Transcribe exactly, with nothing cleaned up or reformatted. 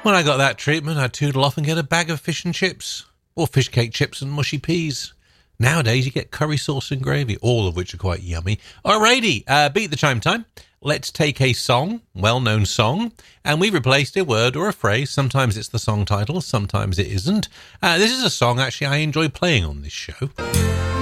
When I got that treatment, I'd toodle off and get a bag of fish and chips, or fish cake chips and mushy peas. Nowadays, you get curry sauce and gravy, all of which are quite yummy. Alrighty, uh, beat the chime time. Let's take a song, well-known song, and we've replaced a word or a phrase. Sometimes it's the song title, sometimes it isn't. Uh, this is a song, actually, I enjoy playing on this show.